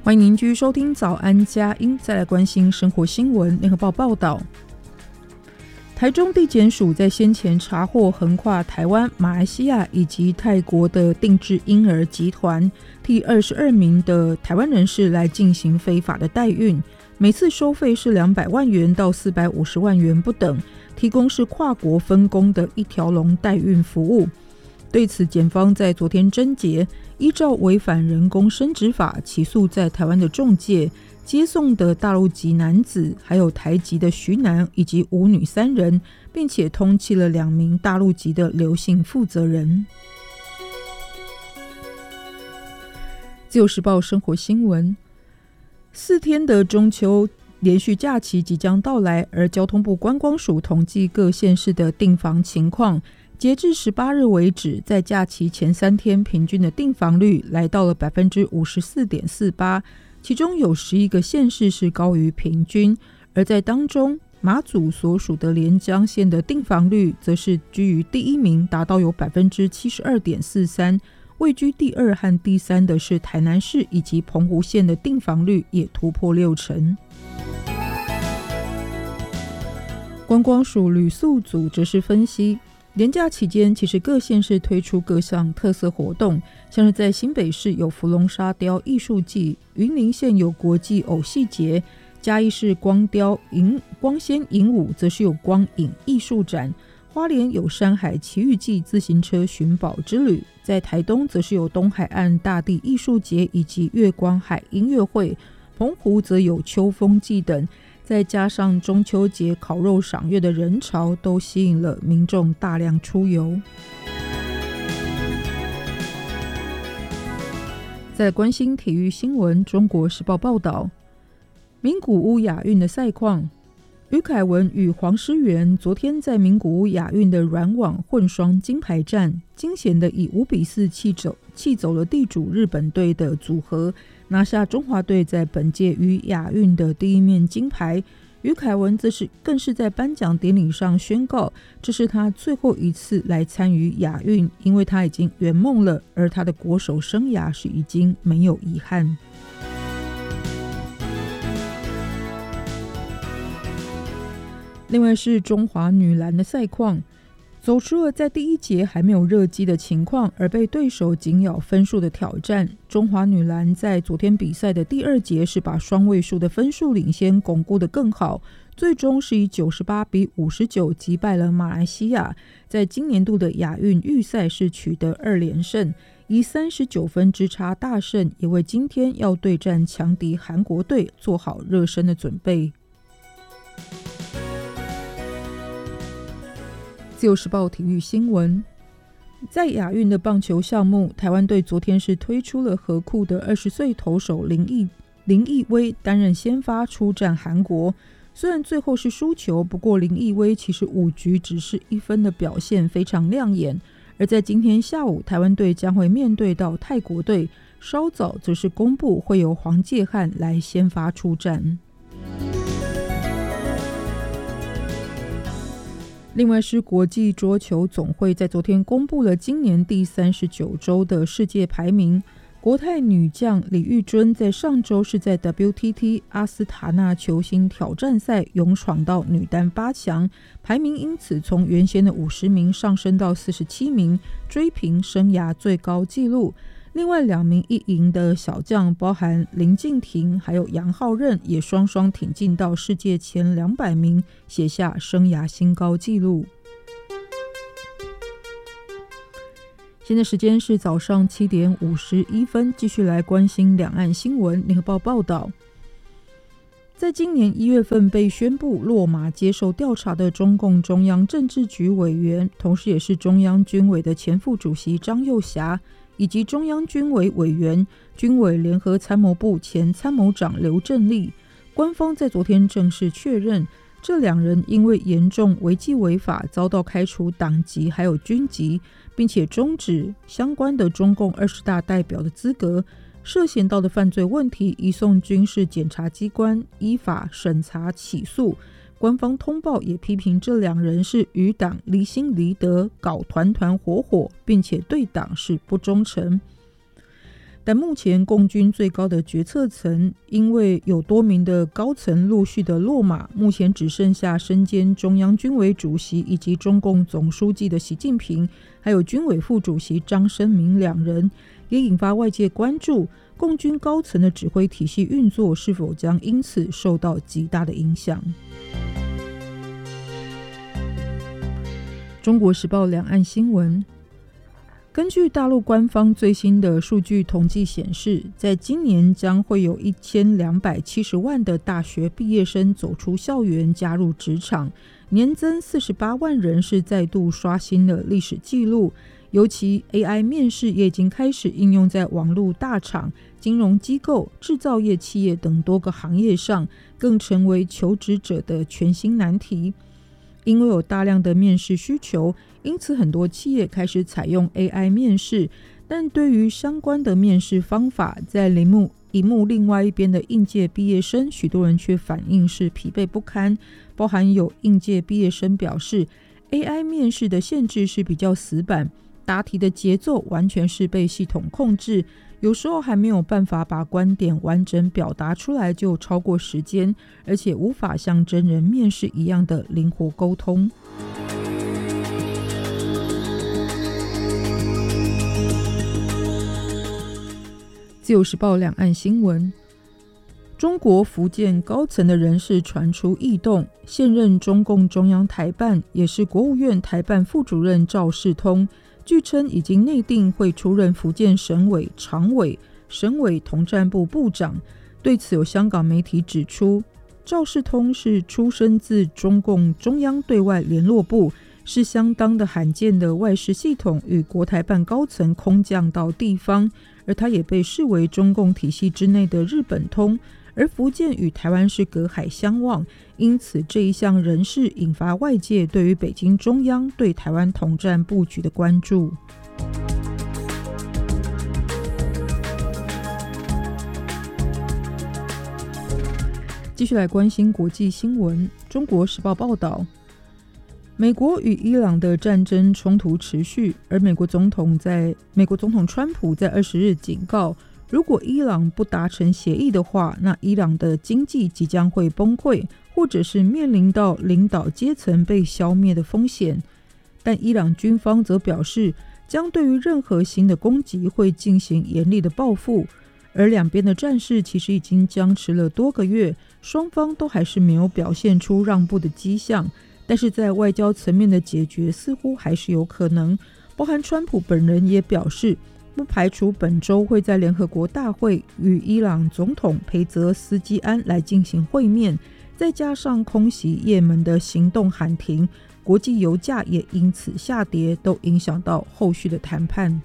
欢迎您继续收听早安佳音，再来关心生活新闻。联合报报道，台中地检署在先前查获横跨台湾、马来西亚以及泰国的定制婴儿集团，替22名的台湾人士来进行非法的代孕，每次收费是200万元到450万元不等，提供是跨国分工的一条龙代孕服务。对此，检方在昨天侦结，依照违反人工生殖法起诉在台湾的仲介、接送的大陆籍男子，还有台籍的徐男以及吴女3人，并且通缉了2名大陆籍的刘姓负责人。自由时报生活新闻，4天的中秋连续假期即将到来，而交通部观光署统计各县市的订房情况，截至18日为止，在假期前3天平均的订房率来到了 54.48%， 其中有11个县市是高于平均，而在当中马祖所属的连江县的订房率则是居于第1名，达到有 72.43%， 位居第2和第3的是台南市以及澎湖县的订房率也突破60%。观光署旅宿组则是分析，连假期间其实各县市推出各项特色活动，像是在新北市有福隆沙雕艺术季，云林县有国际偶戏节，嘉义市光雕光纤影舞则是有光影艺术展，花莲有山海奇遇记自行车寻宝之旅，在台东则是有东海岸大地艺术节以及月光海音乐会，澎湖则有秋风季等，再加上中秋节烤肉赏月的人潮，都吸引了民众大量出游。在关心体育新闻，中国时报报道，名古屋亚运的赛况，于凯文与黄诗媛昨天在名古屋亚运的软网混双金牌战，惊险的以5-4气走了地主日本队的组合，拿下中华队在本届于亚运的第1面金牌。于凯文更是在颁奖典礼上宣告，这是他最后一次来参与亚运，因为他已经圆梦了，而他的国手生涯是已经没有遗憾。另外是中华女篮的赛况，走出了在第1节还没有热机的情况，而被对手紧咬分数的挑战。中华女篮在昨天比赛的第2节是把双位数的分数领先巩固得更好，最终是以98-59击败了马来西亚，在今年度的亚运预赛是取得2连胜，以39分之差大胜，也为今天要对战强敌韩国队做好热身的准备。自由时报体育新闻，在亚运的棒球项目，台湾队昨天是推出了合库的20岁投手林奕威担任先发出战韩国，虽然最后是输球，不过林奕威其实5局只是1分的表现非常亮眼。而在今天下午，台湾队将会面对到泰国队，稍早则是公布会由黄介汉来先发出战。另外是国际桌球总会在昨天公布了今年第39周的世界排名，国泰女将李玉尊在上周是在 WTT 阿斯塔纳球星挑战赛勇闯到女单8强，排名因此从原先的50名上升到47名，追平生涯最高纪录。另外2名一银的小将，包含林敬廷还有杨浩任，也双双挺进到世界前200名，写下生涯新高纪录。现在时间是早上7点51分，继续来关心两岸新闻。联合报报道，在今年1月份被宣布落马接受调查的中共中央政治局委员，同时也是中央军委的前副主席张又侠，以及中央军委委员、军委联合参谋部前参谋长刘振立，官方在昨天正式确认，这2人因为严重违纪违法，遭到开除党籍还有军籍，并且终止相关的中共20大代表的资格，涉嫌到的犯罪问题移送军事检察机关依法审查起诉。官方通报也批评这2人是与党离心离德，搞团团伙伙，并且对党是不忠诚。 但目前共军最高的决策层因为有多名的高层陆续的落马，目前只剩下身兼中央军委主席以及中共总书记的习近平，还有军委副主席张生明两人，也引发外界关注共军高层的指挥体系运作是否将因此受到极大的影响。中国时报两岸新闻，根据大陆官方最新的数据统计显示，在今年将会有1270万的大学毕业生走出校园加入职场，年增48万人，是再度刷新了历史纪录。尤其 AI 面试也已经开始应用在网络大厂、金融机构、制造业企业等多个行业上，更成为求职者的全新难题。因为有大量的面试需求，因此很多企业开始采用 AI 面试，但对于相关的面试方法，在荧幕另外一边的应届毕业生，许多人却反应是疲惫不堪。包含有应届毕业生表示， AI 面试的限制是比较死板，答题的节奏完全是被系统控制，有时候还没有办法把观点完整表达出来就超过时间，而且无法像真人面试一样的灵活沟通。自由时报两岸新闻，中国福建高层的人士传出异动，现任中共中央台办也是国务院台办副主任赵世通，据称已经内定会出任福建省委常委、省委统战部部长。对此有香港媒体指出，赵世通是出身自中共中央对外联络部，是相当的罕见的外事系统与国台办高层空降到地方，而他也被视为中共体系之内的日本通，而福建与台湾是隔海相望，因此这一项人事引发外界对于北京中央对台湾统战布局的关注。继续来关心国际新闻，中国时报报道，美国与伊朗的战争冲突持续，而美国总统川普在20日警告，如果伊朗不达成协议的话，那伊朗的经济即将会崩溃，或者是面临到领导阶层被消灭的风险。但伊朗军方则表示，将对于任何新的攻击会进行严厉的报复。而两边的战事其实已经僵持了多个月，双方都还是没有表现出让步的迹象，但是在外交层面的解决似乎还是有可能。包含川普本人也表示，不排除本周会在联合国大会与伊朗总统裴泽斯基安来进行会面，再加上空袭也门的行动喊停，国际油价也因此下跌，都影响到后续的谈判。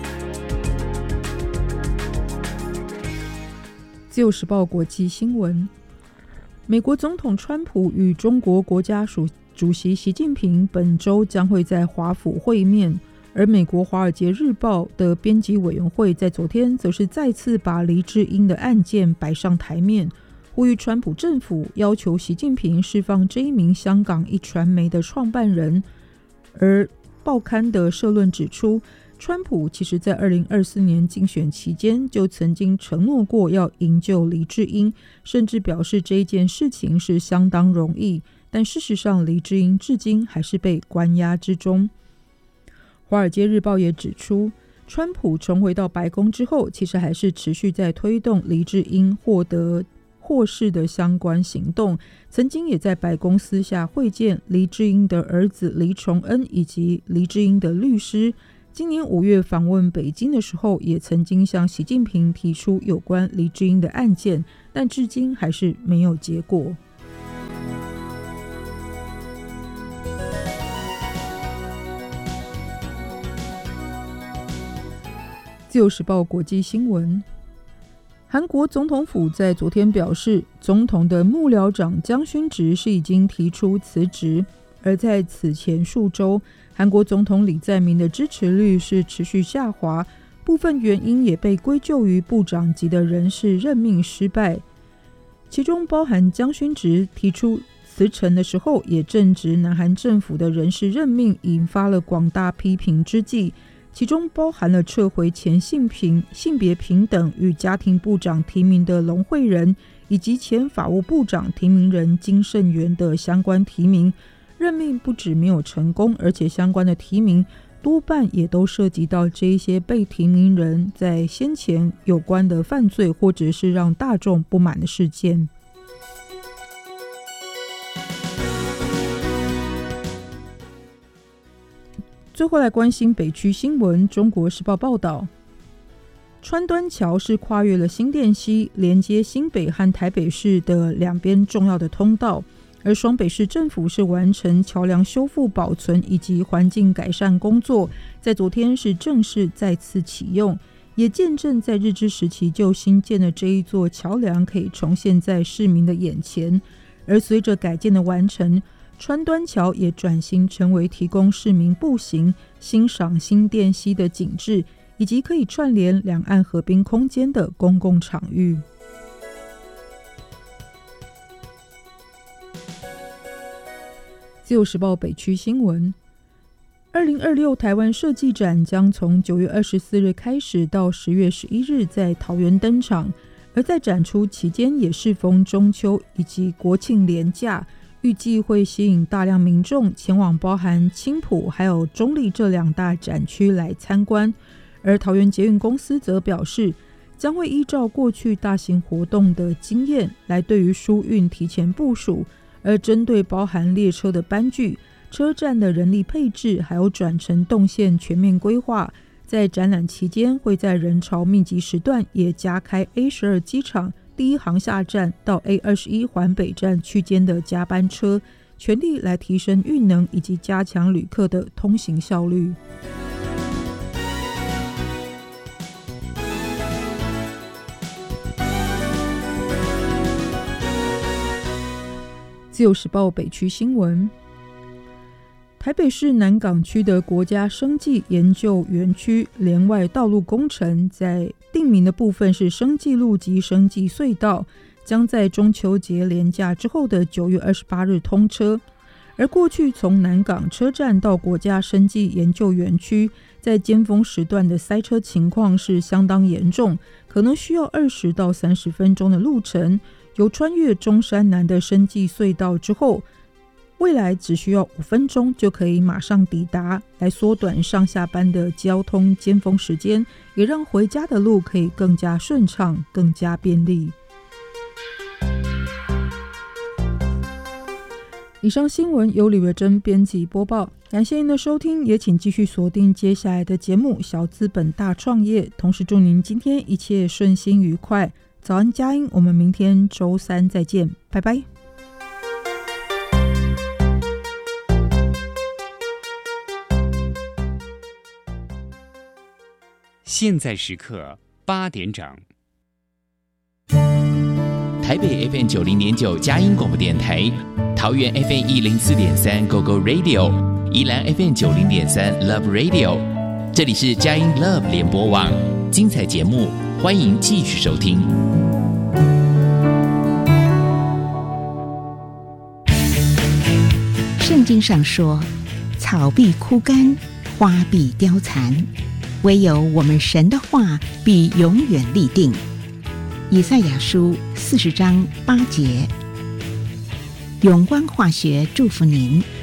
自由时报国际新闻，美国总统川普与中国国家主席习近平本周将会在华府会面，而美国《华尔街日报》的编辑委员会在昨天则是再次把黎智英的案件摆上台面，呼吁川普政府要求习近平释放这一名香港一传媒的创办人。而报刊的社论指出，川普其实在2024年竞选期间就曾经承诺过要营救黎智英，甚至表示这一件事情是相当容易，但事实上黎智英至今还是被关押之中。华尔街日报也指出，川普重回到白宫之后，其实还是持续在推动黎智英获释的相关行动，曾经也在白宫私下会见黎智英的儿子黎崇恩以及黎智英的律师。今年5月访问北京的时候，也曾经向习近平提出有关黎智英的案件，但至今还是没有结果。自由时报国际新闻，韩国总统府在昨天表示，总统的幕僚长姜勋植是已经提出辞职，而在此前数周，韩国总统李在明的支持率是持续下滑，部分原因也被归咎于部长级的人事任命失败，其中包含姜勋植提出辞呈的时候，也正值南韩政府的人事任命引发了广大批评之际， 其中包含了撤回前性别平等与家庭部长提名的龙慧仁，以及前法务部长提名人金圣元的相关提名。任命不止没有成功，而且相关的提名多半也都涉及到这一些被提名人在先前有关的犯罪，或者是让大众不满的事件。最后来关心北区新闻。中国时报报道，川端桥是跨越了新店溪，连接新北和台北市的两边重要的通道，而双北市政府是完成桥梁修复保存以及环境改善工作，在昨天是正式再次启用，也见证在日治时期就新建的这一座桥梁可以重现在市民的眼前。而随着改建的完成，川端桥也转型成为提供市民步行欣赏新店溪的景致，以及可以串联两岸河滨空间的公共场域。自由时报北区新闻，2026台湾设计展将从9月24日开始到10月11日在桃园登场，而在展出期间也适逢中秋以及国庆连假，预计会吸引大量民众前往包含青埔还有中壢这两大展区来参观。而桃园捷运公司则表示，将会依照过去大型活动的经验来对于疏运提前部署，而针对包含列车的班距、车站的人力配置还有转乘动线全面规划，在展览期间会在人潮密集时段也加开 A12 机场第一航厦站到 A21 环北站区间的加班车，全力来提升运能以及加强旅客的通行效率。自由时报北区新闻，台北市南港区的国家生技研究园区连外道路工程，在定名的部分是生技路及生技隧道，将在中秋节连假之后的9月28日通车。而过去从南港车站到国家生技研究园区，在尖峰时段的塞车情况是相当严重，可能需要20到30分钟的路程。由穿越中山南的生技隧道之后，未来只需要5分钟就可以马上抵达，来缩短上下班的交通尖峰时间，也让回家的路可以更加顺畅，更加便利。以上新闻由李维珍编辑播报，感谢您的收听，也请继续锁定接下来的节目《小资本大创业》，同时祝您今天一切顺心愉快。早安佳音，我们明天周三再见，拜拜。 现在时刻8点整， 台北 FM 90.9佳音广播电台，桃园 FM 104.3 GoGo Radio， 宜兰 FM 90.3 Love Radio， 这里是佳音 Love 联播网，精彩节目欢迎继续收听。 圣经上说，草必枯干，花必凋残，唯有我们神的话必永远立定。以赛亚书40章8节。永光化学祝福您，